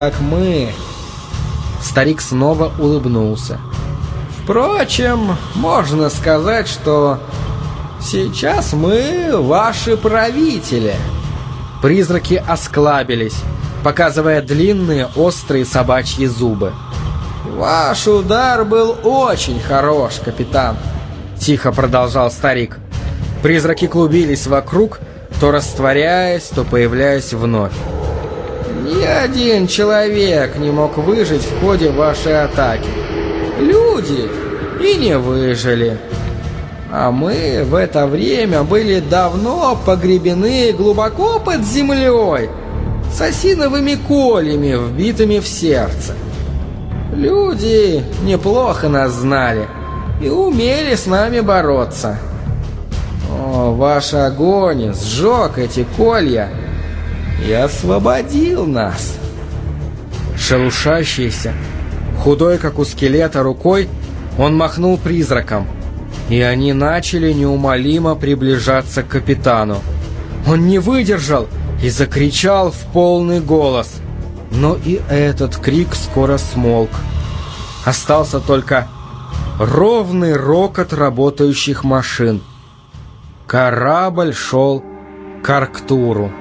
как мы». Старик снова улыбнулся. «Впрочем, можно сказать, что сейчас мы ваши правители». Призраки осклабились, показывая длинные острые собачьи зубы. «Ваш удар был очень хорош, капитан», — тихо продолжал старик. Призраки клубились вокруг, то растворяясь, то появляясь вновь. «Ни один человек не мог выжить в ходе вашей атаки. Люди и не выжили. А мы в это время были давно погребены глубоко под землей, с осиновыми кольями, вбитыми в сердце. Люди неплохо нас знали и умели с нами бороться. Но ваш огонь сжег эти колья и освободил нас». Шелушащийся, худой, как у скелета, рукой, он махнул призраком, и они начали неумолимо приближаться к капитану. Он не выдержал и закричал в полный голос. Но и этот крик скоро смолк. Остался только ровный рокот работающих машин. Корабль шел к Арктуру.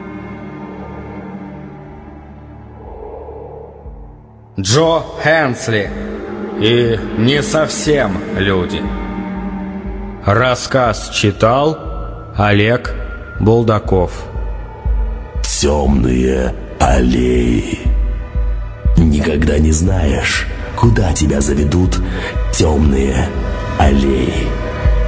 Джо Хенсли и не совсем люди. Рассказ читал Олег Булдаков. Темные аллеи. Никогда не знаешь, куда тебя заведут темные аллеи.